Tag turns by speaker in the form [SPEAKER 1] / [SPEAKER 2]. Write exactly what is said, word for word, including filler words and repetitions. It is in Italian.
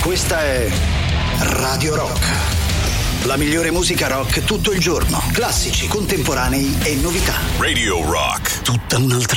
[SPEAKER 1] Questa è Radio Rock. La migliore musica rock tutto il giorno. Classici, contemporanei e novità.
[SPEAKER 2] Radio Rock.
[SPEAKER 1] Tutta un'altra